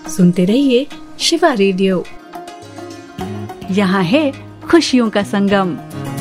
सुनते रहिए शिवा रेडियो। यहाँ है खुशियों का संगम।